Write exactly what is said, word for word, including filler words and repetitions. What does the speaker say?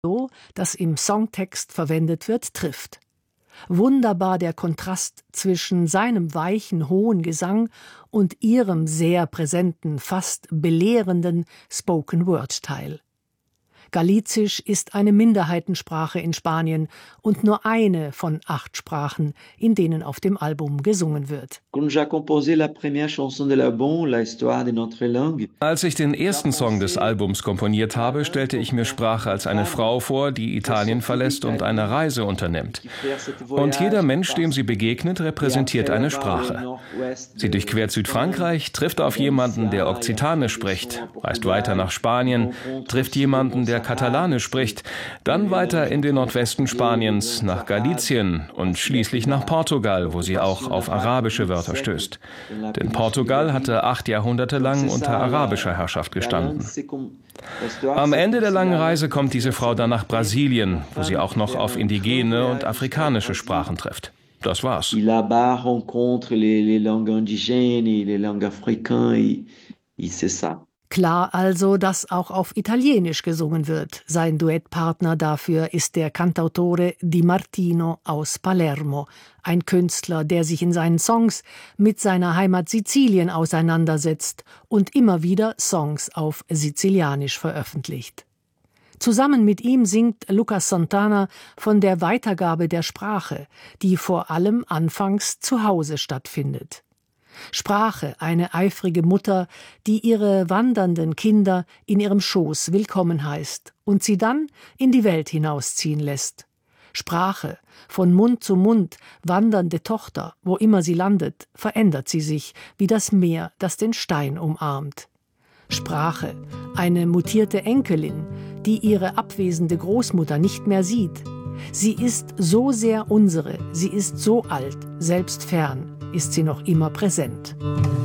das im Songtext verwendet wird, trifft. Wunderbar der Kontrast zwischen seinem weichen, hohen Gesang und ihrem sehr präsenten, fast belehrenden Spoken-Word-Teil. Galicisch ist eine Minderheitensprache in Spanien und nur eine von acht Sprachen, in denen auf dem Album gesungen wird. Als ich den ersten Song des Albums komponiert habe, stellte ich mir Sprache als eine Frau vor, die Italien verlässt und eine Reise unternimmt. Und jeder Mensch, dem sie begegnet, repräsentiert eine Sprache. Sie durchquert Südfrankreich, trifft auf jemanden, der Okzitanisch spricht, reist weiter nach Spanien, trifft jemanden, der Katalanisch spricht, dann weiter in den Nordwesten Spaniens, nach Galicien und schließlich nach Portugal, wo sie auch auf arabische Wörter stößt. Denn Portugal hatte acht Jahrhunderte lang unter arabischer Herrschaft gestanden. Am Ende der langen Reise kommt diese Frau dann nach Brasilien, wo sie auch noch auf indigene und afrikanische Sprachen trifft. Das war's. Klar also, dass auch auf Italienisch gesungen wird. Sein Duettpartner dafür ist der Cantautore Di Martino aus Palermo, ein Künstler, der sich in seinen Songs mit seiner Heimat Sizilien auseinandersetzt und immer wieder Songs auf Sizilianisch veröffentlicht. Zusammen mit ihm singt Lucas Santana von der Weitergabe der Sprache, die vor allem anfangs zu Hause stattfindet. Sprache, eine eifrige Mutter, die ihre wandernden Kinder in ihrem Schoß willkommen heißt und sie dann in die Welt hinausziehen lässt. Sprache, von Mund zu Mund wandernde Tochter, wo immer sie landet, verändert sie sich wie das Meer, das den Stein umarmt. Sprache, eine mutierte Enkelin, die ihre abwesende Großmutter nicht mehr sieht. Sie ist so sehr unsere, sie ist so alt, selbst fern ist sie noch immer präsent.